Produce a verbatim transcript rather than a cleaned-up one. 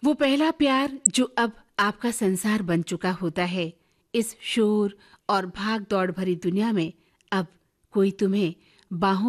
वो पहला प्यार जो अब आपका संसार बन चुका होता है। इस शोर और भाग दौड़ भरी दुनिया में अब कोई तुम्हें बाहों